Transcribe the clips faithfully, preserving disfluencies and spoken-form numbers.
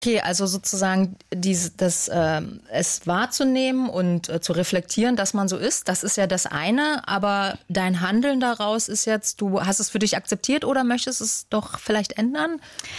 Okay, also sozusagen diese, das, äh, es wahrzunehmen und äh, zu reflektieren, dass man so ist, das ist ja das eine, aber dein Handeln daraus ist jetzt, du hast es für dich akzeptiert oder möchtest es doch vielleicht ändern?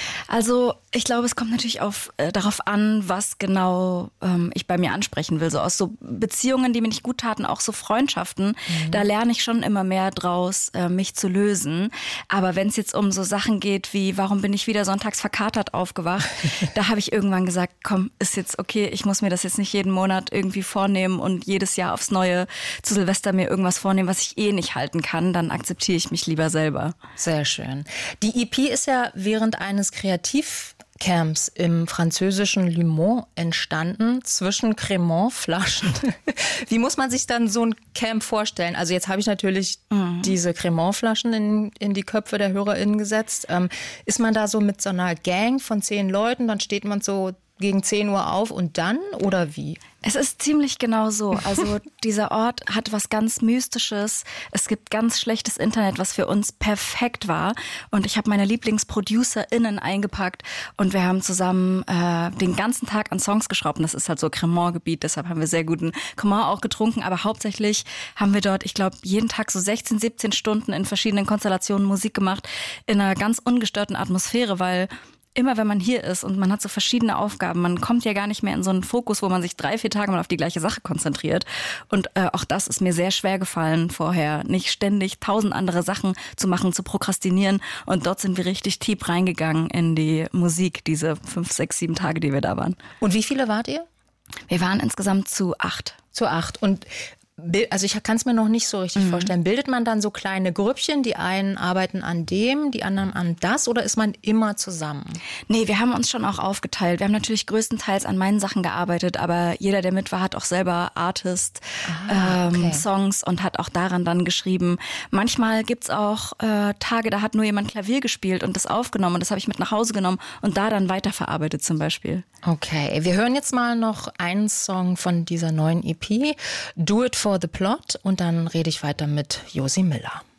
Also ich glaube, es kommt natürlich auf, äh, darauf an, was genau ähm, ich bei mir ansprechen will. So aus so Beziehungen, die mir nicht gut taten, auch so Freundschaften, mhm. da lerne ich schon immer mehr draus, äh, mich zu lösen. Aber wenn es jetzt um so Sachen geht wie, warum bin ich wieder sonntags verkatert aufgewacht, da habe ich irgendwann gesagt, komm, ist jetzt okay, ich muss mir das jetzt nicht jeden Monat irgendwie vornehmen und jedes Jahr aufs Neue zu Silvester mir irgendwas vornehmen, was ich eh nicht halten kann, dann akzeptiere ich mich lieber selber. Sehr schön. Die E P ist ja während eines Kreativcamps im französischen Le Mans entstanden, zwischen Cremant-Flaschen. Wie muss man sich dann so ein Camp vorstellen? Also jetzt habe ich natürlich mhm. diese Cremant-Flaschen in, in die Köpfe der HörerInnen gesetzt. Ähm, ist man da so mit so einer Gang von zehn Leuten, dann steht man so gegen zehn Uhr auf und dann oder wie? Es ist ziemlich genau so. Also dieser Ort hat was ganz Mystisches. Es gibt ganz schlechtes Internet, was für uns perfekt war. Und ich habe meine LieblingsproducerInnen eingepackt und wir haben zusammen äh, den ganzen Tag an Songs geschraubt. Und das ist halt so Cremant-Gebiet, deshalb haben wir sehr guten Cremant auch getrunken. Aber hauptsächlich haben wir dort, ich glaube, jeden Tag so sechzehn, siebzehn Stunden in verschiedenen Konstellationen Musik gemacht, in einer ganz ungestörten Atmosphäre, weil immer wenn man hier ist und man hat so verschiedene Aufgaben, man kommt ja gar nicht mehr in so einen Fokus, wo man sich drei, vier Tage mal auf die gleiche Sache konzentriert. Und äh, auch das ist mir sehr schwer gefallen vorher, nicht ständig tausend andere Sachen zu machen, zu prokrastinieren. Und dort sind wir richtig tief reingegangen in die Musik, diese fünf, sechs, sieben Tage, die wir da waren. Und wie viele wart ihr? Wir waren insgesamt zu acht. Zu acht. Und also ich kann es mir noch nicht so richtig mhm. vorstellen. Bildet man dann so kleine Grüppchen, die einen arbeiten an dem, die anderen an das, oder ist man immer zusammen? Nee, wir haben uns schon auch aufgeteilt. Wir haben natürlich größtenteils an meinen Sachen gearbeitet, aber jeder, der mit war, hat auch selber Artist, ah, okay. ähm, Songs und hat auch daran dann geschrieben. Manchmal gibt's auch äh, Tage, da hat nur jemand Klavier gespielt und das aufgenommen und das habe ich mit nach Hause genommen und da dann weiterverarbeitet zum Beispiel. Okay, wir hören jetzt mal noch einen Song von dieser neuen E P, Do It for the Plot, und dann rede ich weiter mit Josi Miller.